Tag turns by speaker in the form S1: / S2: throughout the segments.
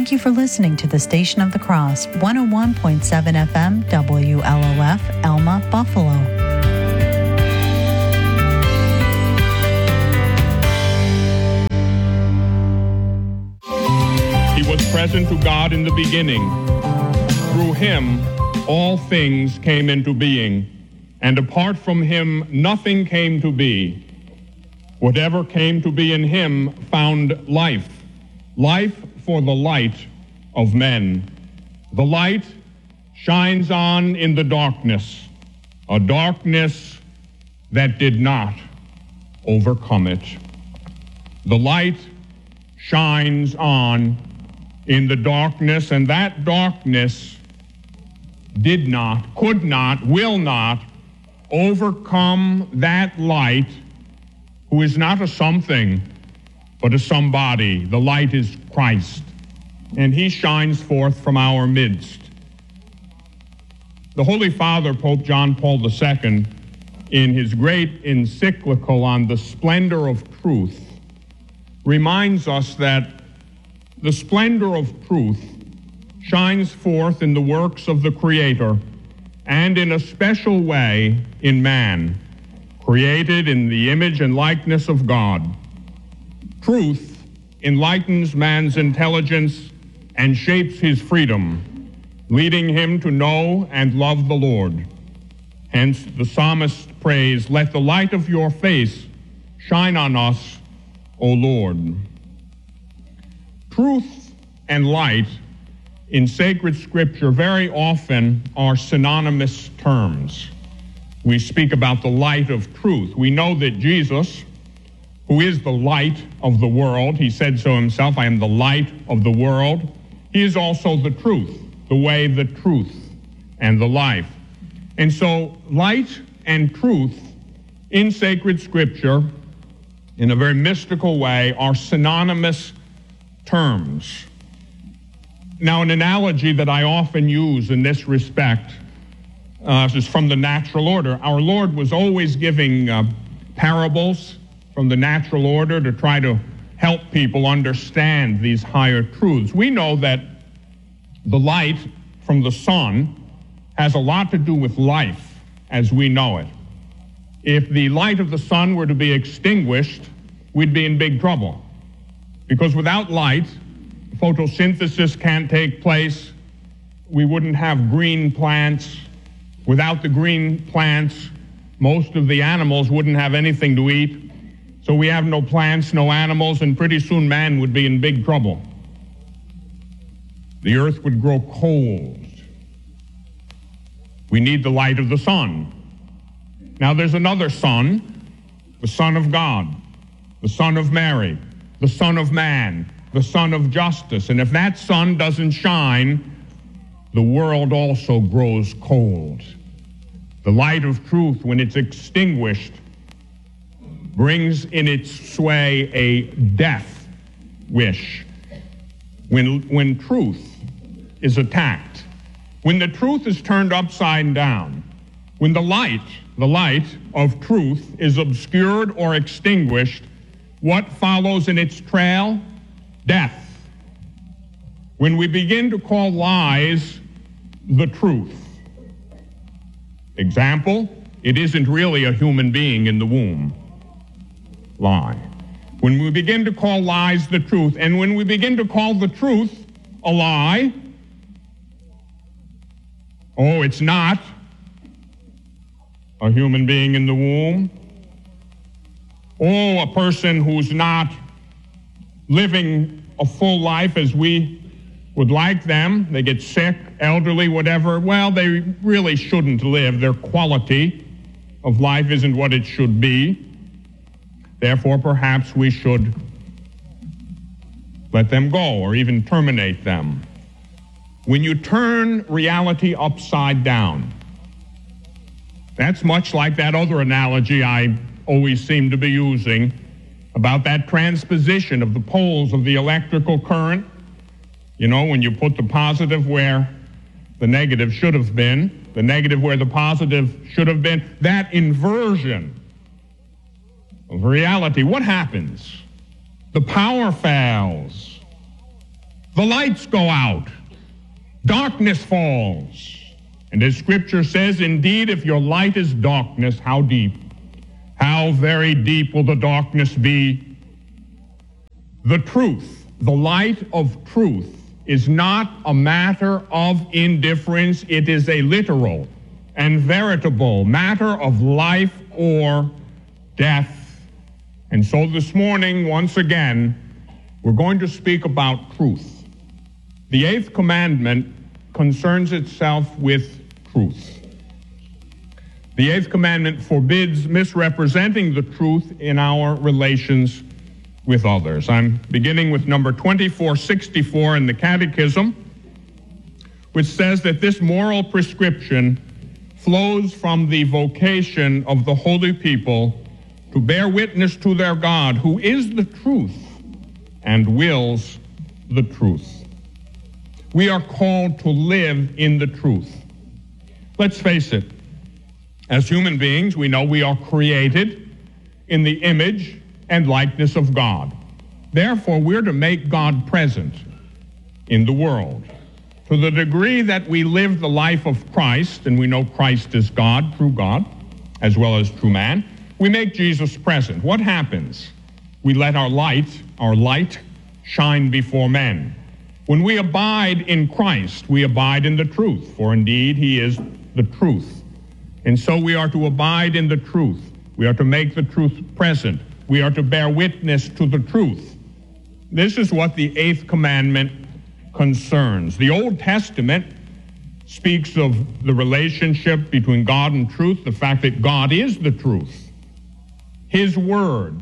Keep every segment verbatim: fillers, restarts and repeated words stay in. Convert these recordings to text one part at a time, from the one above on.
S1: Thank you for listening to the Station of the Cross, one oh one point seven F M, W L O F, Elma, Buffalo.
S2: He was present to God in the beginning. Through him, all things came into being, and apart from him, nothing came to be. Whatever came to be in him found life, life for the light of men. The light shines on in the darkness, a darkness that did not overcome it. The light shines on in the darkness, and that darkness did not, could not, will not overcome that light, who is not a something, but a somebody. The light is Christ, and he shines forth from our midst. The Holy Father, Pope John Paul the Second, in his great encyclical on the splendor of truth, reminds us that the splendor of truth shines forth in the works of the Creator, and in a special way in man, created in the image and likeness of God. Truth enlightens man's intelligence and shapes his freedom, leading him to know and love the Lord. Hence the psalmist prays, "Let the light of your face shine on us, O Lord." Truth and light in sacred scripture very often are synonymous terms. We speak about the light of truth. We know that Jesus, who is the light of the world, he said so himself, "I am the light of the world." He is also the truth, the way, the truth, and the life. And so light and truth in sacred scripture, in a very mystical way, are synonymous terms. Now, an analogy that I often use in this respect uh, is from the natural order. Our Lord was always giving uh, parables from the natural order to try to help people understand these higher truths. We know that the light from the sun has a lot to do with life as we know it. If the light of the sun were to be extinguished, we'd be in big trouble. Because without light, photosynthesis can't take place. We wouldn't have green plants. Without the green plants, most of the animals wouldn't have anything to eat. So we have no plants, no animals, and pretty soon man would be in big trouble. The earth would grow cold. We need the light of the sun. Now there's another sun, the Son of God, the Son of Mary, the Son of Man, the Son of Justice. And if that sun doesn't shine, the world also grows cold. The light of truth, when it's extinguished, brings in its sway a death wish. When, when truth is attacked, when the truth is turned upside down, when the light, the light of truth is obscured or extinguished, what follows in its trail? Death. When we begin to call lies the truth. Example, it isn't really a human being in the womb. Lie. When we begin to call lies the truth, and when we begin to call the truth a lie, oh, it's not a human being in the womb. Oh, a person who's not living a full life as we would like them. They get sick, elderly, whatever. Well, they really shouldn't live. Their quality of life isn't what it should be. Therefore, perhaps we should let them go or even terminate them. When you turn reality upside down, that's much like that other analogy I always seem to be using about that transposition of the poles of the electrical current. You know, when you put the positive where the negative should have been, the negative where the positive should have been, that inversion of reality, what happens? The power fails. the lights go out. Darkness falls. And as Scripture says, indeed, if your light is darkness, how deep, how very deep will the darkness be? The truth, the light of truth, is not a matter of indifference. It is a literal and veritable matter of life or death. And so this morning, once again, we're going to speak about truth. The eighth commandment concerns itself with truth. The eighth commandment forbids misrepresenting the truth in our relations with others. I'm beginning with number twenty-four sixty-four in the Catechism, which says that this moral prescription flows from the vocation of the holy people to bear witness to their God, who is the truth and wills the truth. We are called to live in the truth. Let's face it, as human beings, we know we are created in the image and likeness of God. Therefore, we're to make God present in the world. To the degree that we live the life of Christ, and we know Christ is God, true God, as well as true man, we make Jesus present. What happens? We let our light, our light, shine before men. When we abide in Christ, we abide in the truth, for indeed he is the truth. And so we are to abide in the truth. We are to make the truth present. We are to bear witness to the truth. This is what the eighth commandment concerns. The Old Testament speaks of the relationship between God and truth, the fact that God is the truth. His word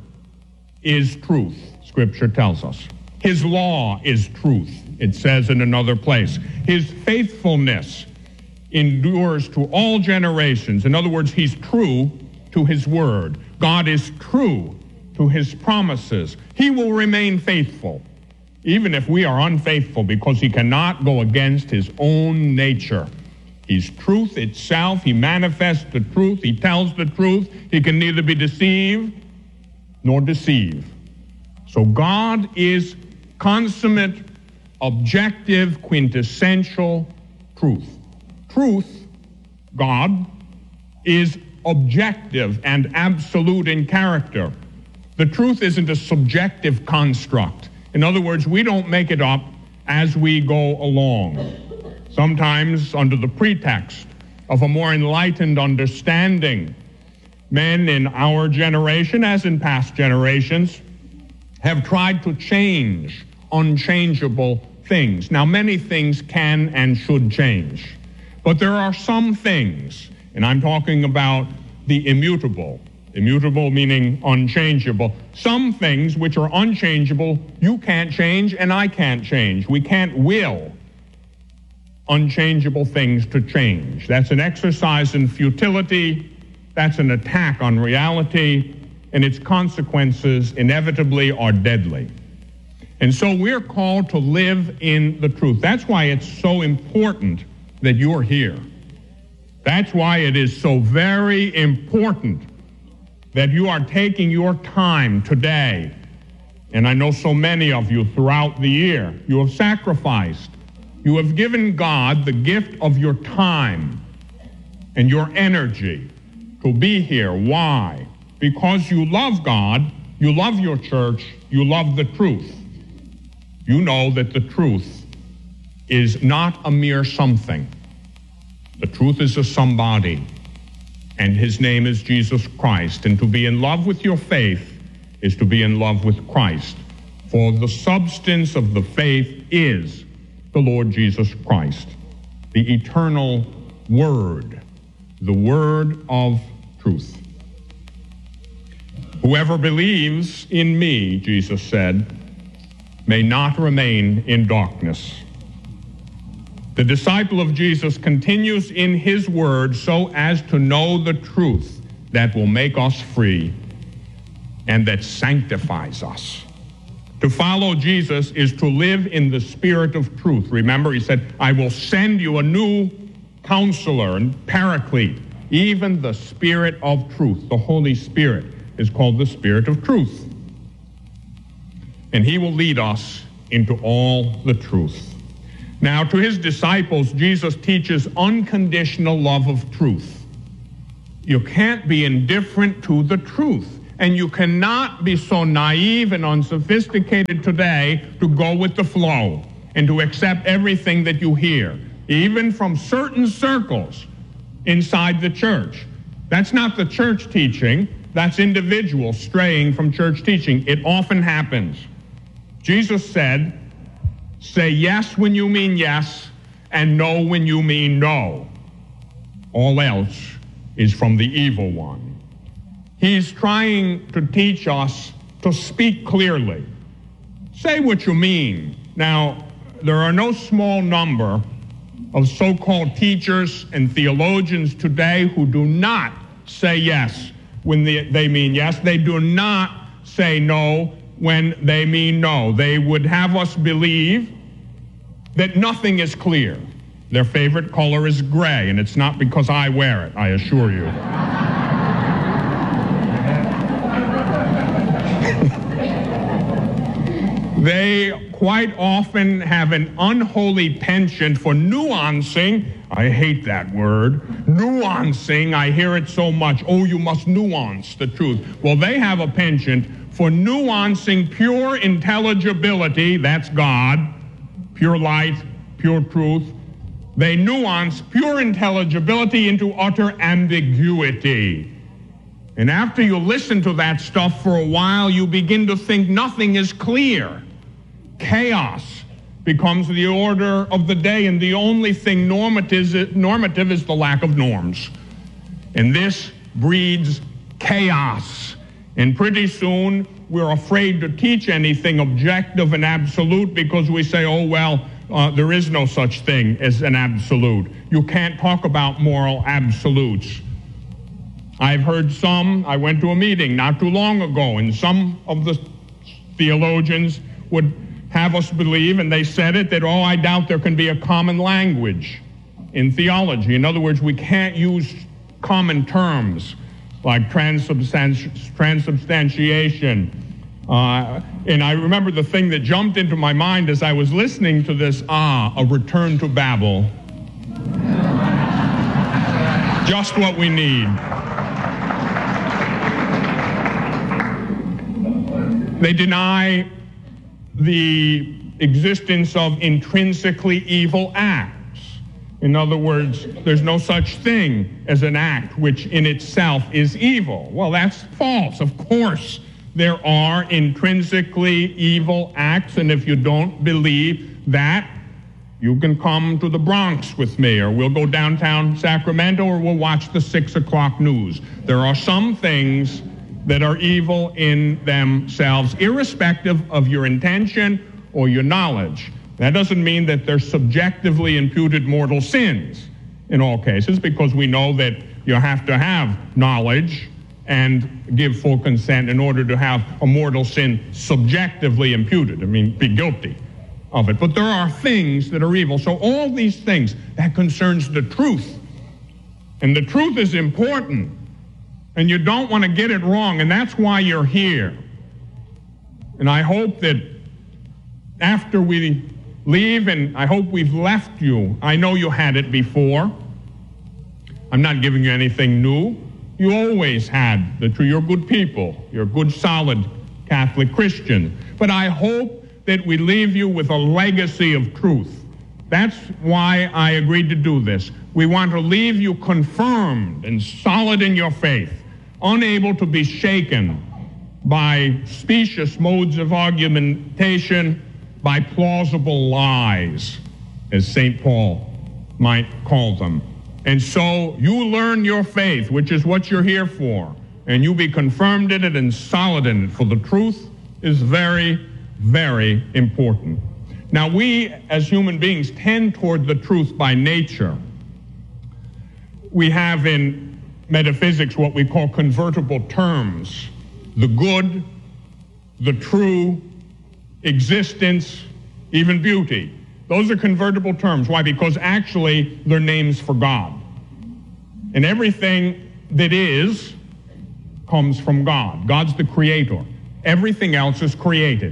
S2: is truth, Scripture tells us. His law is truth, it says in another place. His faithfulness endures to all generations. In other words, he's true to his word. God is true to his promises. He will remain faithful, even if we are unfaithful, because he cannot go against his own nature. He's truth itself. He manifests the truth. He tells the truth. He can neither be deceived nor deceive. So God is consummate, objective, quintessential truth. Truth, God, is objective and absolute in character. The truth isn't a subjective construct. In other words, we don't make it up as we go along. Sometimes under the pretext of a more enlightened understanding, men in our generation, as in past generations, have tried to change unchangeable things. Now, many things can and should change, but there are some things, and I'm talking about the immutable, immutable meaning unchangeable. Some things which are unchangeable, you can't change and I can't change. We can't will unchangeable things to change. That's an exercise in futility. That's an attack on reality, and its consequences inevitably are deadly. And so we're called to live in the truth. That's why it's so important that you're here. That's why it is so very important that you are taking your time today. And I know so many of you throughout the year, you have sacrificed. You have given God the gift of your time and your energy to be here. Why? Because you love God, you love your church, you love the truth. You know that the truth is not a mere something. The truth is a somebody, and his name is Jesus Christ. And to be in love with your faith is to be in love with Christ. For the substance of the faith is the Lord Jesus Christ, the eternal Word, the Word of truth. Whoever believes in me, Jesus said, may not remain in darkness. The disciple of Jesus continues in his word so as to know the truth that will make us free and that sanctifies us. To follow Jesus is to live in the spirit of truth. Remember, he said, I will send you a new counselor and paraclete, even the Spirit of truth. The Holy Spirit is called the Spirit of truth. And he will lead us into all the truth. Now, to his disciples, Jesus teaches unconditional love of truth. You can't be indifferent to the truth, and you cannot be so naive and unsophisticated today to go with the flow and to accept everything that you hear, even from certain circles inside the church. That's not the church teaching. That's individuals straying from church teaching. It often happens. Jesus said, say yes when you mean yes, and no when you mean no. All else is from the evil one. He's trying to teach us to speak clearly. Say what you mean. Now, there are no small number of so-called teachers and theologians today who do not say yes when they, they mean yes. They do not say no when they mean no. They would have us believe that nothing is clear. Their favorite color is gray, and it's not because I wear it, I assure you. They quite often have an unholy penchant for nuancing. I hate that word. Nuancing, I hear it so much. Oh, you must nuance the truth. Well, they have a penchant for nuancing pure intelligibility, that's God, pure light, pure truth. They nuance pure intelligibility into utter ambiguity. And after you listen to that stuff for a while, you begin to think nothing is clear. Chaos becomes the order of the day, and the only thing normative, normative is the lack of norms. And this breeds chaos. And pretty soon, we're afraid to teach anything objective and absolute because we say, oh, well, uh, there is no such thing as an absolute. You can't talk about moral absolutes. I've heard some, I went to a meeting not too long ago, and some of the theologians would have us believe, and they said it, that, oh, I doubt there can be a common language in theology. In other words, we can't use common terms like transubstanti- transubstantiation. Uh, and I remember the thing that jumped into my mind as I was listening to this, ah, a return to Babel. Just what we need. They deny the existence of intrinsically evil acts. In other words, there's no such thing as an act which in itself is evil. Well, that's false. Of course, there are intrinsically evil acts, and if you don't believe that, you can come to the Bronx with me, or we'll go downtown Sacramento, or we'll watch the six o'clock news. There are some things that are evil in themselves, irrespective of your intention or your knowledge. That doesn't mean that they're subjectively imputed mortal sins in all cases, because we know that you have to have knowledge and give full consent in order to have a mortal sin subjectively imputed. I mean, be guilty of it. But there are things that are evil. So all these things, that concerns the truth. And the truth is important. And you don't want to get it wrong, and that's why you're here. And I hope that after we leave, and I hope we've left you, I know you had it before. I'm not giving you anything new. You always had the truth. You're good people. You're good, solid Catholic Christians. But I hope that we leave you with a legacy of truth. That's why I agreed to do this. We want to leave you confirmed and solid in your faith, unable to be shaken by specious modes of argumentation, by plausible lies, as Saint Paul might call them. And so you learn your faith, which is what you're here for, and you be confirmed in it and solid in it, for the truth is very, very important. Now, we as human beings tend toward the truth by nature. We have in metaphysics what we call convertible terms: the good, the true, existence, even beauty. Those are convertible terms. Why? Because actually they're names for God. And everything that is comes from God. God's the creator. Everything else is created.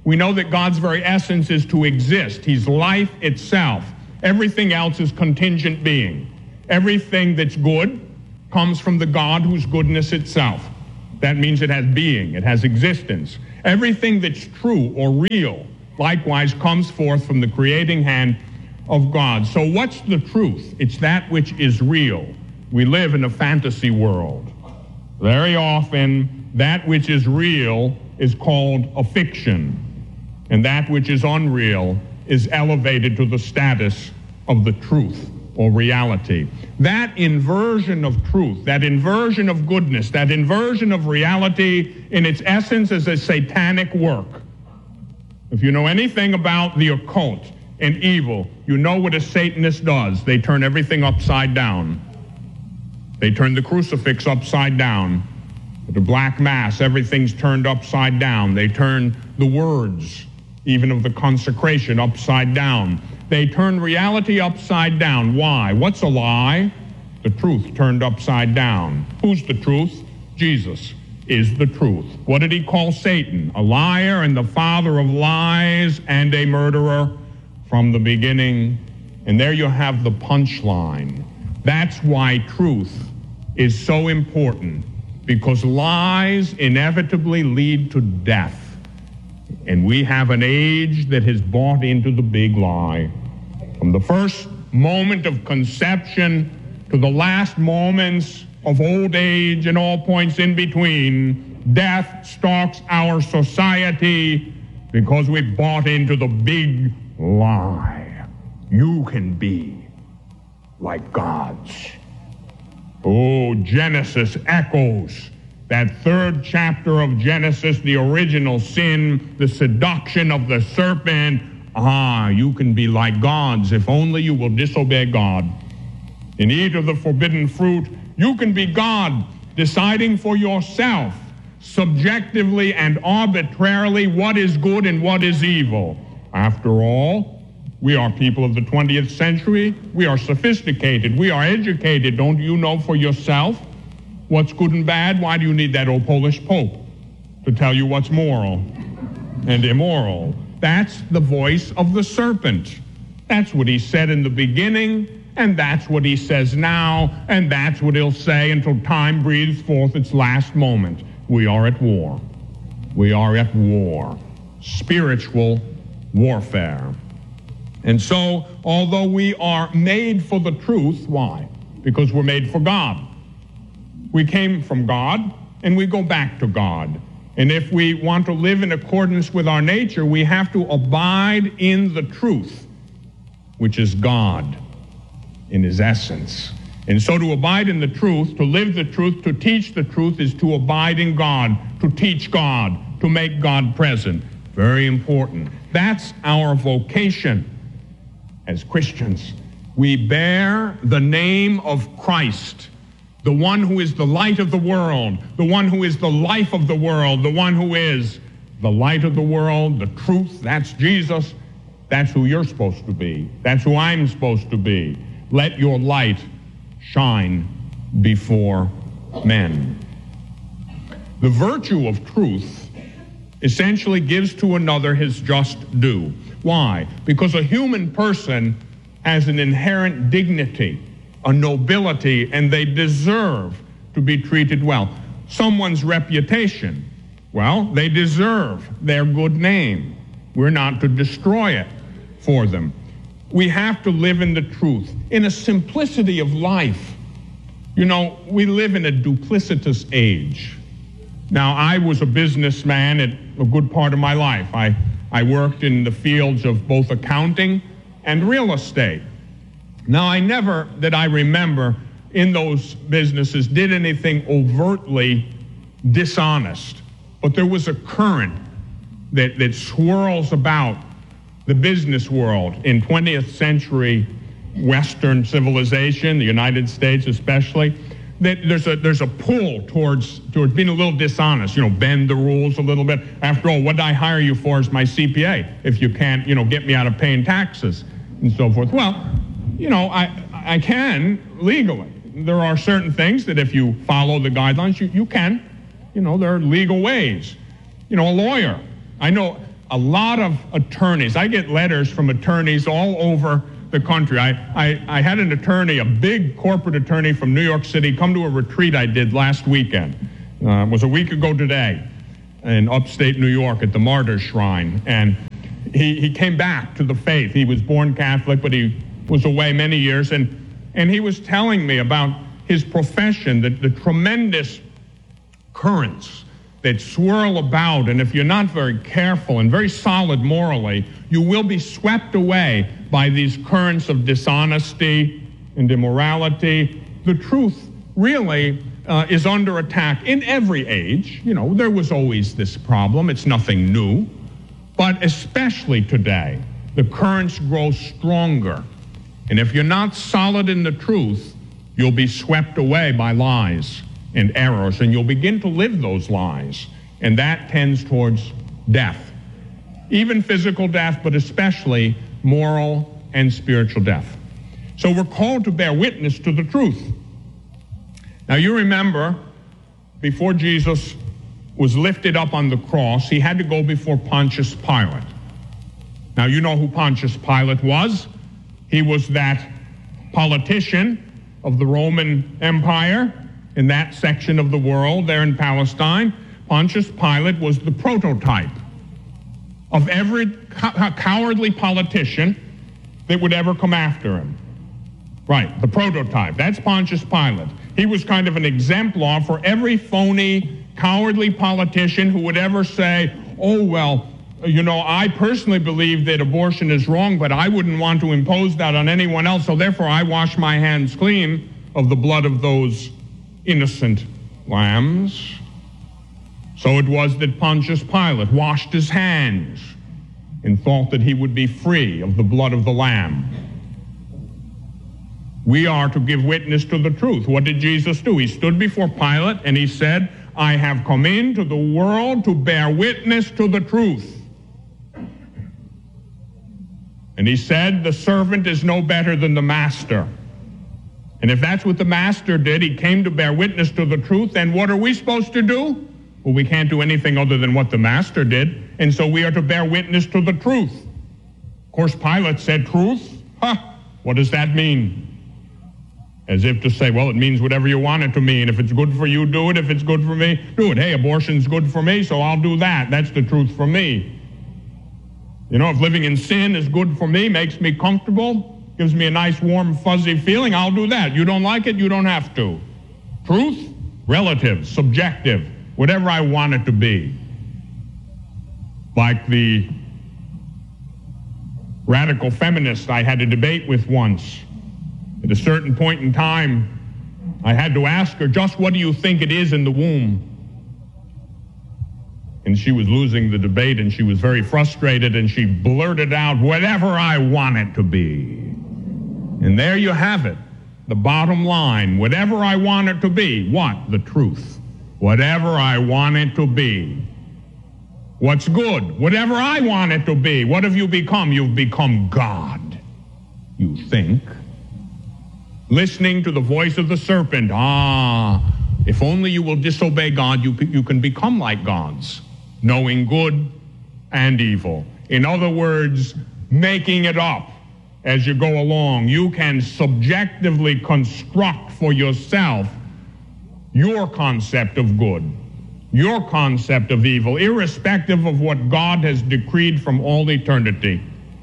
S2: We know that God's very essence is to exist. He's life itself. Everything else is contingent being. Everything that's good comes from the God whose goodness itself. That means it has being, it has existence. Everything that's true or real, likewise, comes forth from the creating hand of God. So what's the truth? It's that which is real. We live in a fantasy world. Very often, that which is real is called a fiction, and that which is unreal is elevated to the status of the truth or reality. That inversion of truth, that inversion of goodness, that inversion of reality in its essence is a satanic work. If you know anything about the occult and evil, you know what a Satanist does. They turn everything upside down. They turn the crucifix upside down. The black mass, everything's turned upside down. They turn the words, even of the consecration, upside down. They turn reality upside down. Why? What's a lie? The truth turned upside down. Who's the truth? Jesus is the truth. What did he call Satan? A liar and the father of lies and a murderer from the beginning. And there you have the punchline. That's why truth is so important, because lies inevitably lead to death. And we have an age that has bought into the big lie. From the first moment of conception to the last moments of old age and all points in between, death stalks our society because we've bought into the big lie. You can be like gods. Oh, Genesis echoes that third chapter of Genesis, the original sin, the seduction of the serpent. Ah, you can be like gods if only you will disobey God and eat of the forbidden fruit. You can be God, deciding for yourself, subjectively and arbitrarily, what is good and what is evil. After all, we are people of the twentieth century. We are sophisticated. We are educated. Don't you know for yourself what's good and bad? Why do you need that old Polish Pope to tell you what's moral and immoral? That's the voice of the serpent. That's what he said in the beginning, and that's what he says now, and that's what he'll say until time breathes forth its last moment. We are at war. We are at war. Spiritual warfare. And so, although we are made for the truth, why? Because we're made for God. We came from God, and we go back to God. And if we want to live in accordance with our nature, we have to abide in the truth, which is God in his essence. And so to abide in the truth, to live the truth, to teach the truth is to abide in God, to teach God, to make God present. Very important. That's our vocation as Christians. We bear the name of Christ, the one who is the light of the world, the one who is the life of the world, the one who is the light of the world, the truth. That's Jesus. That's who you're supposed to be. That's who I'm supposed to be. Let your light shine before men. The virtue of truth essentially gives to another his just due. Why? Because a human person has an inherent dignity, a nobility, and they deserve to be treated well. Someone's reputation, well, they deserve their good name. We're not to destroy it for them. We have to live in the truth, in a simplicity of life. You know, we live in a duplicitous age. Now, I was a businessman at a good part of my life. I, I worked in the fields of both accounting and real estate. Now, I never, that I remember, in those businesses did anything overtly dishonest. But there was a current that, that swirls about the business world in twentieth century Western civilization, the United States especially, that there's a there's a pull towards towards being a little dishonest, you know, bend the rules a little bit. After all, what did I hire you for as my C P A if you can't, you know, get me out of paying taxes and so forth? Well, you know, I I can legally. There are certain things that if you follow the guidelines, you, you can. You know, there are legal ways. You know, a lawyer. I know a lot of attorneys. I get letters from attorneys all over the country. I, I, I had an attorney, a big corporate attorney from New York City, come to a retreat I did last weekend. Uh, it was a week ago today in upstate New York at the Martyrs Shrine. And he, he came back to the faith. He was born Catholic, but he was away many years. And, and he was telling me about his profession, the, the tremendous currents that swirl about, and if you're not very careful and very solid morally, you will be swept away by these currents of dishonesty and immorality. The truth really uh, is under attack in every age. You know, there was always this problem. It's nothing new. But especially today, the currents grow stronger. And if you're not solid in the truth, you'll be swept away by lies and errors, and you'll begin to live those lies, and that tends towards death. Even physical death, but especially moral and spiritual death. So we're called to bear witness to the truth. Now you remember, before Jesus was lifted up on the cross, he had to go before Pontius Pilate. Now you know who Pontius Pilate was. He was that politician of the Roman Empire in that section of the world there in Palestine. Pontius Pilate was the prototype of every co- cowardly politician that would ever come after him. Right, the prototype. That's Pontius Pilate. He was kind of an exemplar for every phony, cowardly politician who would ever say, oh, well, you know, I personally believe that abortion is wrong, but I wouldn't want to impose that on anyone else, so therefore I wash my hands clean of the blood of those innocent lambs. So it was that Pontius Pilate washed his hands and thought that he would be free of the blood of the lamb. We are to give witness to the truth. What did Jesus do? He stood before Pilate and he said, I have come into the world to bear witness to the truth. And he said, the servant is no better than the master. And if that's what the master did, he came to bear witness to the truth, then what are we supposed to do? Well, we can't do anything other than what the master did, and so we are to bear witness to the truth. Of course, Pilate said, truth? Huh, what does that mean? As if to say, well, it means whatever you want it to mean. If it's good for you, do it. If it's good for me, do it. Hey, abortion's good for me, so I'll do that. That's the truth for me. You know, if living in sin is good for me, makes me comfortable, gives me a nice, warm, fuzzy feeling, I'll do that. You don't like it, you don't have to. Truth? Relative, subjective, whatever I want it to be. Like the radical feminist I had a debate with once. At a certain point in time, I had to ask her, just what do you think it is in the womb? And she was losing the debate, and she was very frustrated, and she blurted out, whatever I want it to be. And there you have it, the bottom line. Whatever I want it to be. What? The truth. Whatever I want it to be. What's good? Whatever I want it to be. What have you become? You've become God, you think. Listening to the voice of the serpent. Ah, if only you will disobey God, you, you can become like gods, knowing good and evil. In other words, making it up as you go along. You can subjectively construct for yourself your concept of good, your concept of evil, irrespective of what God has decreed from all eternity.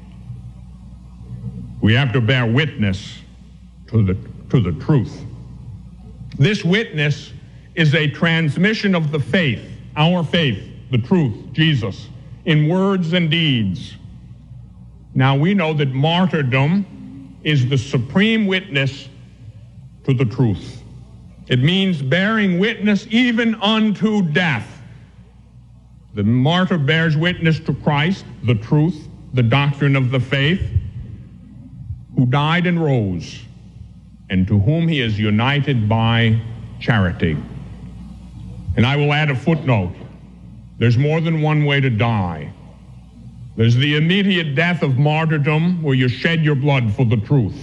S2: We have to bear witness to the, to the truth. This witness is a transmission of the faith, our faith, the truth, Jesus, in words and deeds. Now we know that martyrdom is the supreme witness to the truth. It means bearing witness even unto death. The martyr bears witness to Christ, the truth, the doctrine of the faith, who died and rose, and to whom he is united by charity. And I will add a footnote. There's more than one way to die. There's the immediate death of martyrdom, where you shed your blood for the truth.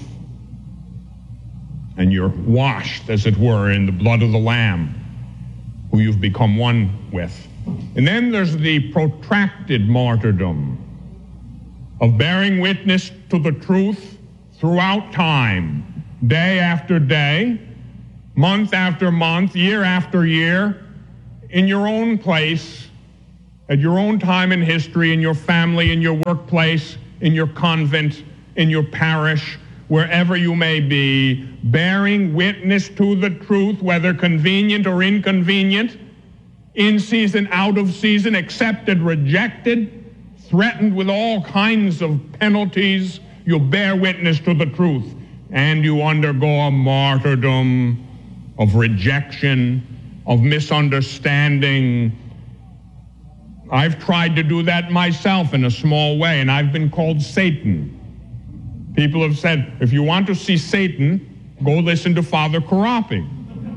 S2: And you're washed, as it were, in the blood of the Lamb, who you've become one with And then there's the protracted martyrdom of bearing witness to the truth throughout time, day after day, month after month, year after year, in your own place, at your own time in history, in your family, in your workplace, in your convent, in your parish, wherever you may be, bearing witness to the truth, whether convenient or inconvenient, in season, out of season, accepted, rejected, threatened with all kinds of penalties. You bear witness to the truth, and you undergo a martyrdom of rejection, of misunderstanding. I've tried to do that myself in a small way, and I've been called Satan. People have said, if you want to see Satan, go listen to Father Karapi.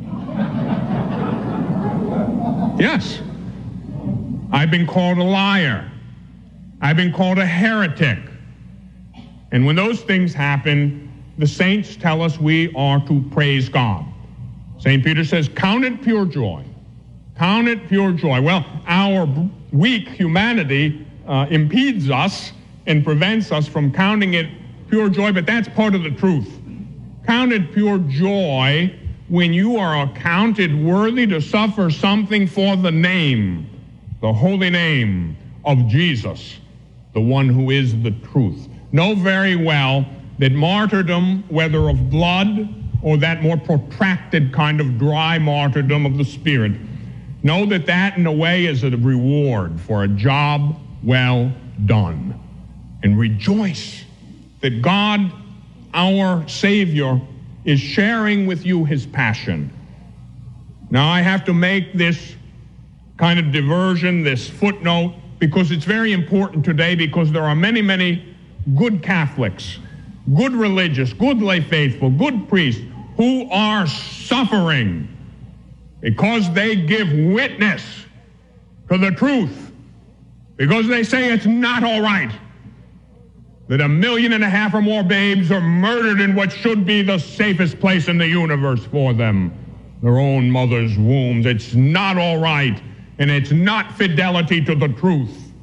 S2: Yes. I've been called a liar. I've been called a heretic. And when those things happen, the saints tell us we are to praise God. Saint Peter says, count it pure joy. Count it pure joy. Well, our weak humanity uh, impedes us and prevents us from counting it pure joy, but that's part of the truth. Count it pure joy when you are accounted worthy to suffer something for the name, the holy name of Jesus, the one who is the truth. Know very well that martyrdom, whether of blood or that more protracted kind of dry martyrdom of the Spirit, know that that in a way is a reward for a job well done. And rejoice that God, our Savior, is sharing with you his passion. Now I have to make this kind of diversion, this footnote, because it's very important today, because there are many, many good Catholics, good religious, good lay faithful, good priests who are suffering because they give witness to the truth, because they say it's not all right that a million and a half or more babes are murdered in what should be the safest place in the universe for them, their own mother's wombs. It's not all right, and it's not fidelity to the truth,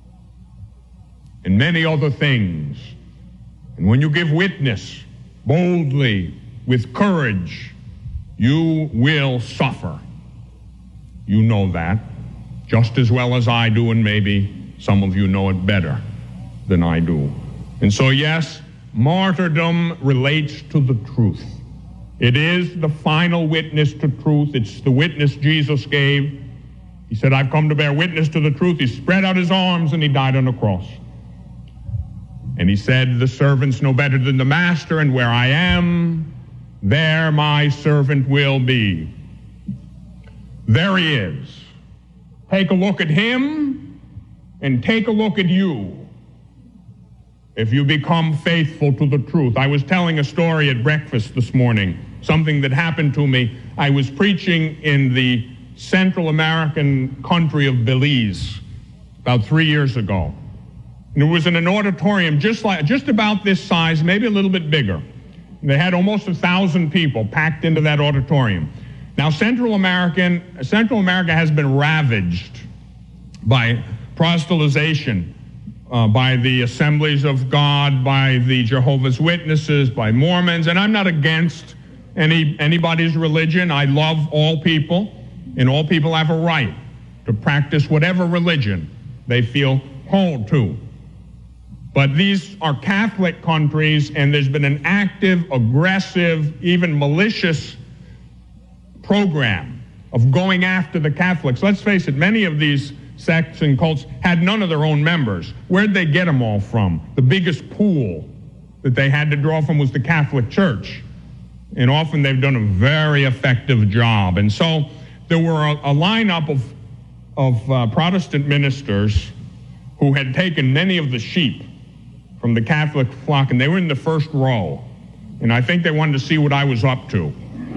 S2: and many other things. And when you give witness boldly, with courage, you will suffer. You know that just as well as I do, and maybe some of you know it better than I do. And so, yes, martyrdom relates to the truth. It is the final witness to truth. It's the witness Jesus gave. He said, I've come to bear witness to the truth. He spread out his arms and he died on the cross. And he said, the servants know better than the master, and where I am, there my servant will be. There he is. Take a look at him and take a look at you if you become faithful to the truth. I was telling a story at breakfast this morning, something that happened to me. I was preaching in the Central American country of Belize about three years ago. And it was in an auditorium just like, just about this size, maybe a little bit bigger. They had almost a thousand people packed into that auditorium. Now, Central American, Central America has been ravaged by proselytization, uh, by the Assemblies of God, by the Jehovah's Witnesses, by Mormons, and I'm not against any anybody's religion. I love all people, and all people have a right to practice whatever religion they feel called to. But these are Catholic countries, and there's been an active, aggressive, even malicious program of going after the Catholics. Let's face it, many of these sects and cults had none of their own members. Where'd they get them all from? The biggest pool that they had to draw from was the Catholic Church. And often they've done a very effective job. And so there were a, a lineup of, of uh, Protestant ministers who had taken many of the sheep from the Catholic flock, and they were in the first row. And I think they wanted to see what I was up to.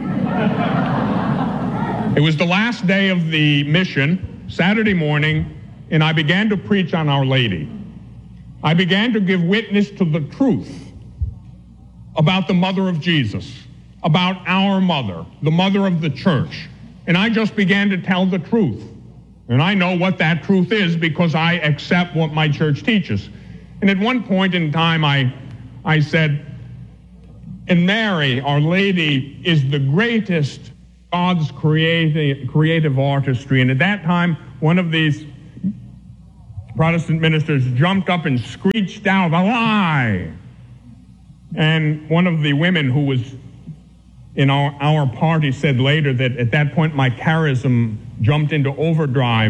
S2: It was the last day of the mission, Saturday morning, and I began to preach on Our Lady. I began to give witness to the truth about the mother of Jesus, about our mother, the mother of the church. And I just began to tell the truth. And I know what that truth is because I accept what my church teaches. And at one point in time, I, I said, and Mary, Our Lady, is the greatest God's creative, creative artistry. And at that time, one of these Protestant ministers jumped up and screeched out, "A lie!" And one of the women who was in our, our party said later that at that point my charism jumped into overdrive.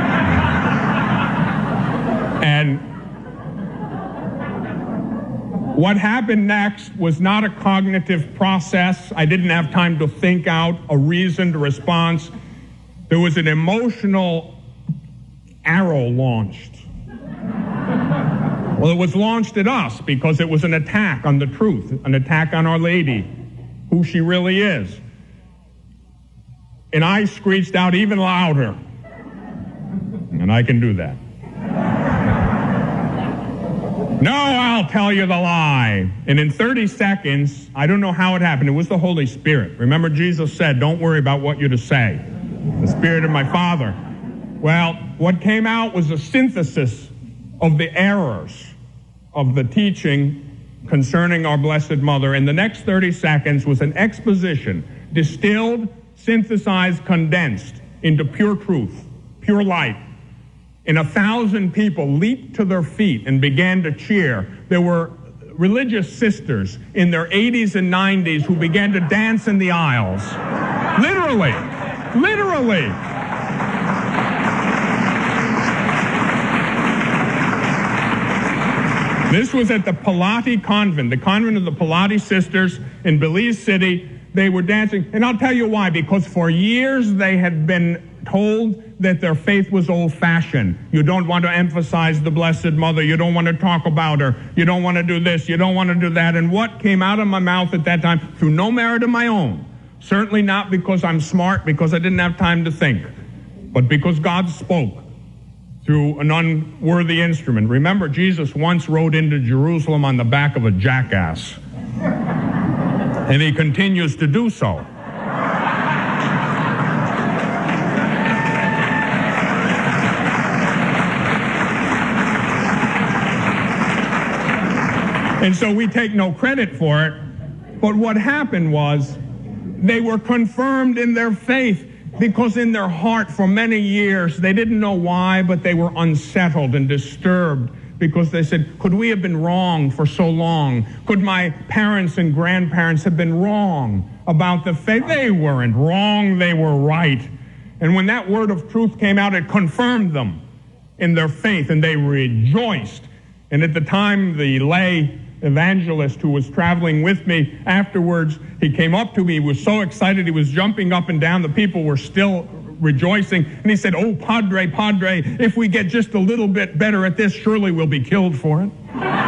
S2: And what happened next was not a cognitive process. I didn't have time to think out a reasoned response. There was an emotional arrow launched. Well, it was launched at us because it was an attack on the truth, an attack on Our Lady, who she really is. And I screeched out even louder. And I can do that. "No, I'll tell you the lie." And in thirty seconds, I don't know how it happened. It was the Holy Spirit. Remember, Jesus said, "Don't worry about what you're to say. The Spirit of my Father." Well, what came out was a synthesis of the errors of the teaching concerning our Blessed Mother. And the next thirty seconds was an exposition, distilled, synthesized, condensed into pure truth, pure light. And a thousand people leaped to their feet and began to cheer. There were religious sisters in their eighties and nineties who began to dance in the aisles. Literally. Literally. This was at the Pilati Convent, the convent of the Pilati Sisters in Belize City. They were dancing. And I'll tell you why. Because for years they had been told that their faith was old-fashioned. You don't want to emphasize the Blessed Mother. You don't want to talk about her. You don't want to do this. You don't want to do that. And what came out of my mouth at that time, through no merit of my own, certainly not because I'm smart, because I didn't have time to think, but because God spoke through an unworthy instrument. Remember, Jesus once rode into Jerusalem on the back of a jackass. And he continues to do so. And so we take no credit for it. But what happened was they were confirmed in their faith because in their heart for many years, they didn't know why, but they were unsettled and disturbed because they said, could we have been wrong for so long? Could my parents and grandparents have been wrong about the faith? They weren't wrong, they were right. And when that word of truth came out, it confirmed them in their faith, and they rejoiced. And at the time, the lay evangelist who was traveling with me afterwards, he came up to me. He was so excited. He was jumping up and down. The people were still rejoicing. And he said, "Oh, Padre, Padre, if we get just a little bit better at this, surely we'll be killed for it."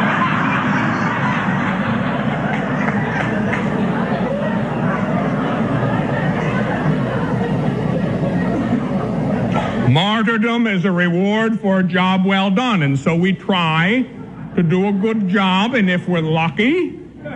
S2: Martyrdom is a reward for a job well done. And so we try to do a good job, and if we're lucky,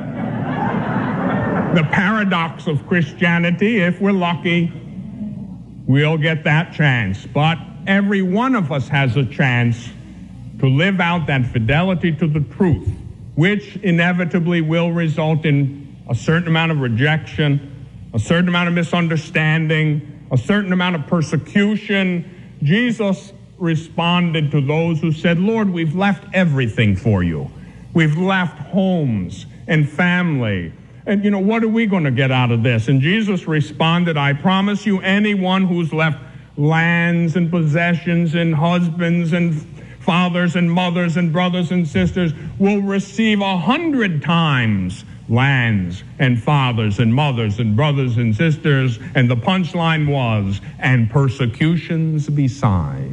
S2: the paradox of Christianity, if we're lucky, we'll get that chance. But every one of us has a chance to live out that fidelity to the truth, which inevitably will result in a certain amount of rejection, a certain amount of misunderstanding, a certain amount of persecution. Jesus responded to those who said, "Lord, we've left everything for you. We've left homes and family. And, you know, what are we going to get out of this?" And Jesus responded, "I promise you, anyone who's left lands and possessions and husbands and fathers and mothers and brothers and sisters will receive a hundred times lands and fathers and mothers and brothers and sisters." And the punchline was, "and persecutions beside."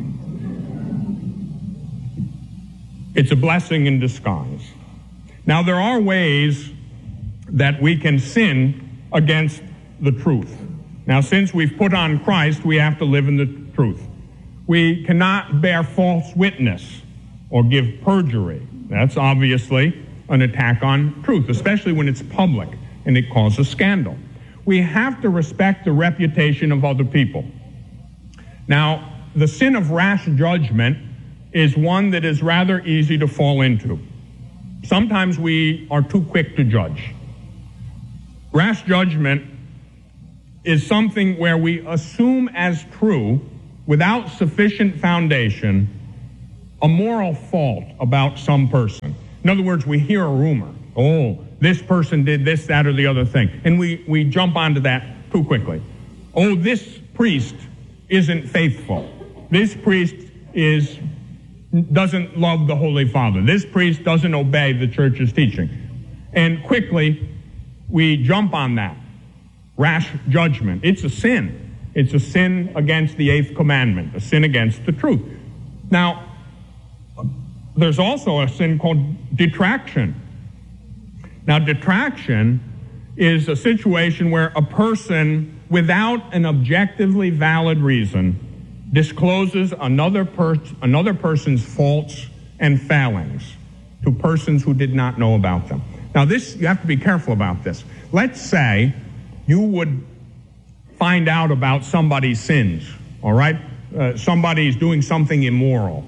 S2: It's a blessing in disguise. Now, there are ways that we can sin against the truth. Now, since we've put on Christ, we have to live in the truth. We cannot bear false witness or give perjury. That's obviously an attack on truth, especially when it's public and it causes scandal. We have to respect the reputation of other people. Now, the sin of rash judgment is one that is rather easy to fall into. Sometimes we are too quick to judge. Rash judgment is something where we assume as true, without sufficient foundation, a moral fault about some person. In other words, we hear a rumor. Oh, this person did this, that, or the other thing. And we, we jump onto that too quickly. Oh, this priest isn't faithful. This priest is doesn't love the Holy Father. This priest doesn't obey the church's teaching. And quickly, we jump on that. Rash judgment. It's a sin. It's a sin against the eighth commandment, a sin against the truth. Now, there's also a sin called detraction. Now, detraction is a situation where a person, without an objectively valid reason, discloses another, per- another person's faults and failings to persons who did not know about them. Now, this, you have to be careful about this. Let's say you would find out about somebody's sins, all right? Uh, somebody's doing something immoral.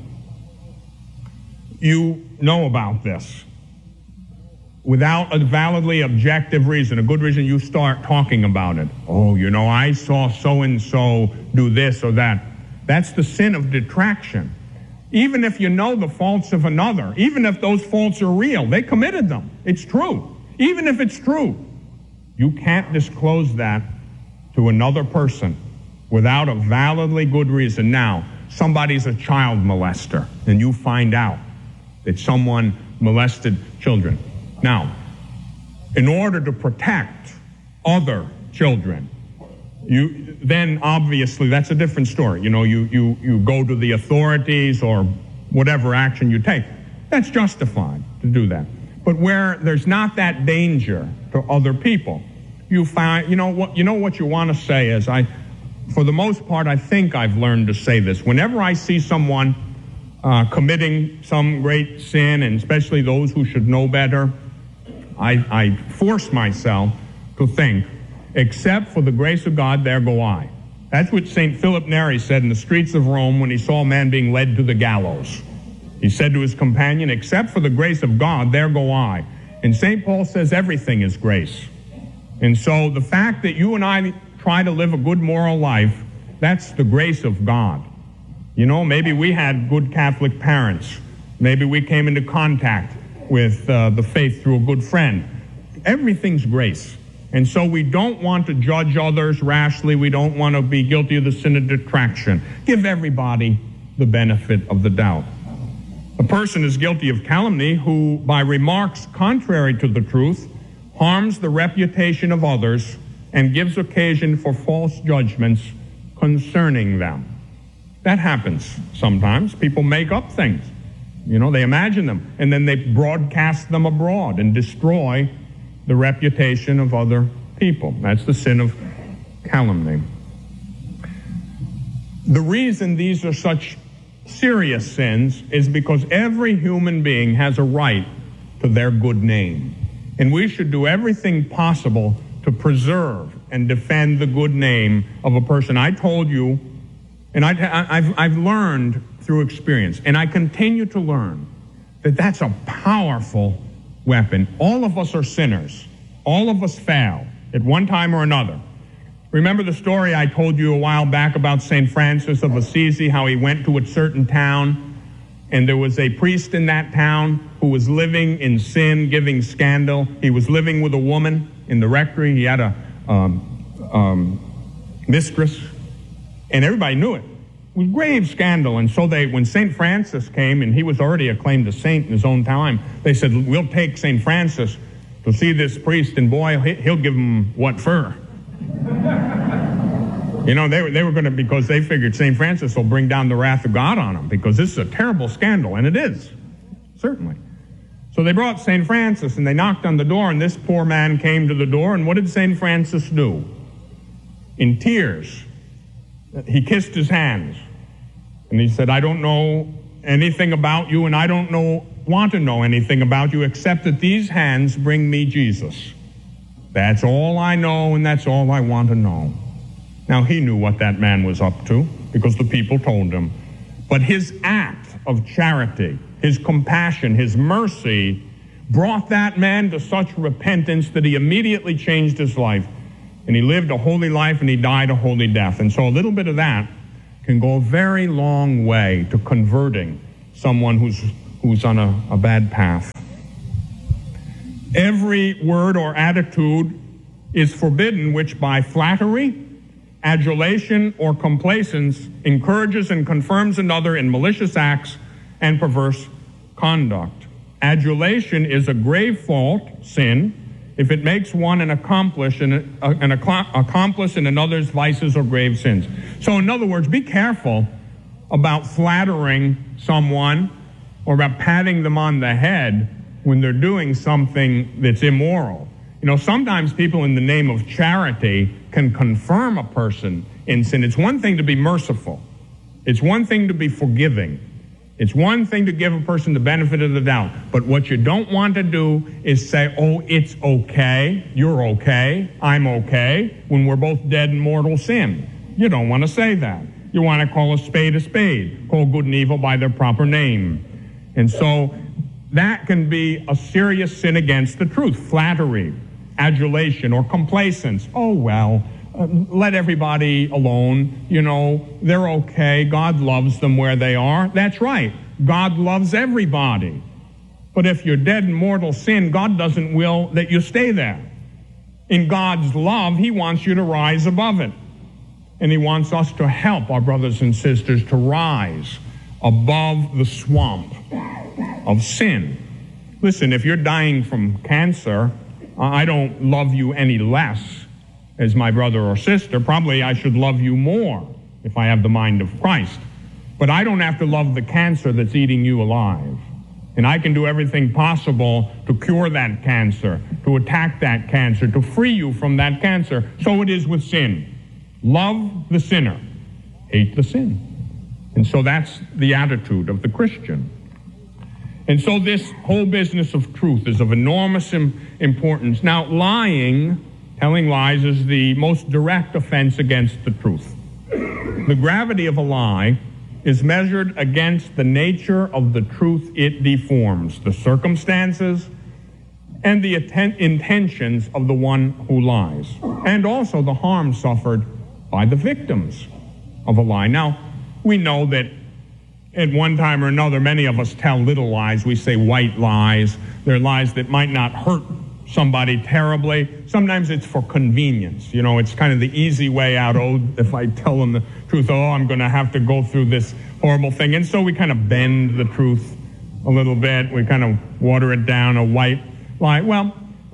S2: You know about this. Without a validly objective reason, a good reason, you start talking about it. Oh, you know, I saw so-and-so do this or that. That's the sin of detraction. Even if you know the faults of another, even if those faults are real, they committed them. It's true. Even if it's true, you can't disclose that to another person without a validly good reason. Now, somebody's a child molester, and you find out that someone molested children. Now, in order to protect other children, you then obviously that's a different story. You know, you, you, you go to the authorities or whatever action you take. That's justified to do that. But where there's not that danger to other people, you find, you know what, you know what you want to say is, I, for the most part, I think I've learned to say this. Whenever I see someone uh, committing some great sin, and especially those who should know better, I, I force myself to think, except for the grace of God, there go I. That's what Saint Philip Neri said in the streets of Rome when he saw a man being led to the gallows. He said to his companion, except for the grace of God, there go I. And Saint Paul says everything is grace. And so the fact that you and I try to live a good moral life, that's the grace of God. You know, maybe we had good Catholic parents. Maybe we came into contact with uh, the faith through a good friend. Everything's grace. And so we don't want to judge others rashly. We don't want to be guilty of the sin of detraction. Give everybody the benefit of the doubt. A person is guilty of calumny who, by remarks contrary to the truth, harms the reputation of others and gives occasion for false judgments concerning them. That happens sometimes. People make up things. You know, they imagine them, and then they broadcast them abroad and destroy the reputation of other people. That's the sin of calumny. The reason these are such serious sins is because every human being has a right to their good name. And we should do everything possible to preserve and defend the good name of a person. I told you, and I, I've, I've learned through experience, and I continue to learn, that that's a powerful weapon. All of us are sinners. All of us fail at one time or another. Remember the story I told you a while back about Saint Francis of Assisi, how he went to a certain town, and there was a priest in that town who was living in sin, giving scandal. He was living with a woman in the rectory. He had a um, um, mistress, and everybody knew it. It was grave scandal. And so they, when Saint Francis came, and he was already acclaimed a saint in his own time, they said, we'll take Saint Francis to see this priest, and boy, he'll give him what for. You know, they, they were going to, because they figured Saint Francis will bring down the wrath of God on them, because this is a terrible scandal, and it is, certainly. So they brought Saint Francis, and they knocked on the door, and this poor man came to the door, and what did Saint Francis do? In tears, he kissed his hands, and he said, I don't know anything about you, and I don't know want to know anything about you except that these hands bring me Jesus. That's all I know, and that's all I want to know. Now, he knew what that man was up to, because the people told him. But his act of charity, his compassion, his mercy brought that man to such repentance that he immediately changed his life. And he lived a holy life and he died a holy death. And so a little bit of that can go a very long way to converting someone who's who's on a, a bad path. Every word or attitude is forbidden which by flattery, adulation, or complacence encourages and confirms another in malicious acts and perverse conduct. Adulation is a grave fault, sin, if it makes one an accomplice in, a, an accomplice in another's vices or grave sins. So in other words, be careful about flattering someone or about patting them on the head when they're doing something that's immoral. You know, sometimes people in the name of charity can confirm a person in sin. It's one thing to be merciful. It's one thing to be forgiving. It's one thing to give a person the benefit of the doubt. But what you don't want to do is say, oh, it's okay, you're okay, I'm okay, when we're both dead in mortal sin. You don't want to say that. You want to call a spade a spade, call good and evil by their proper name. And so that can be a serious sin against the truth. Flattery, adulation, or complacence. Oh, well, uh, let everybody alone. You know, they're okay. God loves them where they are. That's right. God loves everybody. But if you're dead in mortal sin, God doesn't will that you stay there. In God's love, he wants you to rise above it. And he wants us to help our brothers and sisters to rise above the swamp of sin. Listen, if you're dying from cancer, I don't love you any less as my brother or sister. Probably I should love you more if I have the mind of Christ. But I don't have to love the cancer that's eating you alive. And I can do everything possible to cure that cancer, to attack that cancer, to free you from that cancer. So it is with sin. Love the sinner, hate the sin. And so that's the attitude of the Christian. And so this whole business of truth is of enormous im- importance. Now, lying, telling lies, is the most direct offense against the truth. The gravity of a lie is measured against the nature of the truth it deforms, the circumstances and the atten- intentions of the one who lies, and also the harm suffered by the victims of a lie. Now, we know that at one time or another, many of us tell little lies. We say white lies. They're lies that might not hurt somebody terribly. Sometimes it's for convenience. You know, it's kind of the easy way out. Oh, if I tell them the truth, oh, I'm going to have to go through this horrible thing. And so we kind of bend the truth a little bit. We kind of water it down, a white lie. Well,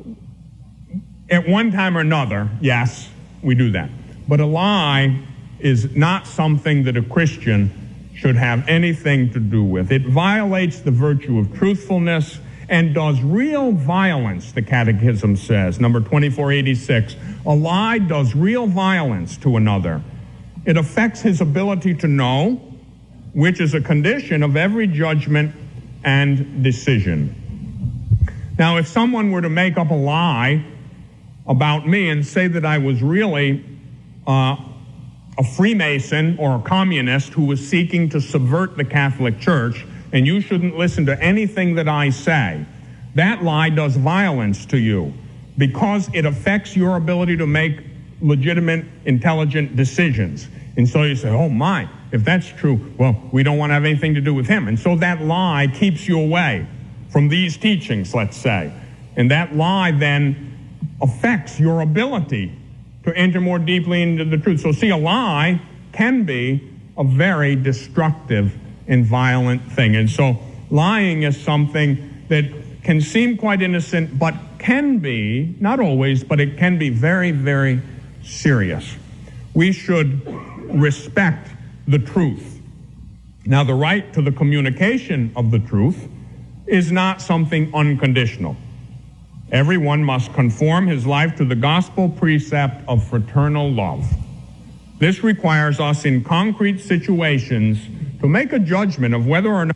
S2: at one time or another, yes, we do that. But a lie is not something that a Christian should have anything to do with. It violates the virtue of truthfulness and does real violence, the Catechism says, number twenty-four eighty-six. A lie does real violence to another. It affects his ability to know, which is a condition of every judgment and decision. Now, if someone were to make up a lie about me and say that I was really uh, a Freemason or a communist who was seeking to subvert the Catholic Church, and you shouldn't listen to anything that I say, that lie does violence to you because it affects your ability to make legitimate, intelligent decisions. And so you say, oh my, if that's true, well, we don't want to have anything to do with him. And so that lie keeps you away from these teachings, let's say. And that lie then affects your ability to enter more deeply into the truth. So see, a lie can be a very destructive and violent thing. And so lying is something that can seem quite innocent, but can be, not always, but it can be very, very serious. We should respect the truth. Now, the right to the communication of the truth is not something unconditional. Everyone must conform his life to the gospel precept of fraternal love. This requires us in concrete situations to make a judgment of whether or not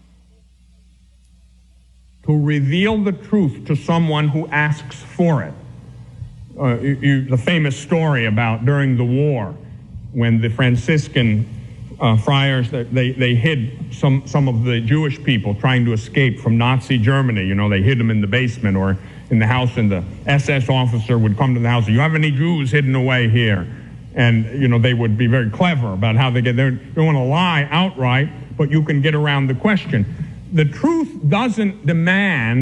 S2: to reveal the truth to someone who asks for it. Uh, you, you, the famous story about during the war when the Franciscan uh, friars that they, they hid some, some of the Jewish people trying to escape from Nazi Germany. You know, they hid them in the basement or in the house, and the S S officer would come to the house. Do you have any Jews hidden away here? And, you know, they would be very clever about how they get there. They don't want to lie outright, but you can get around the question. The truth doesn't demand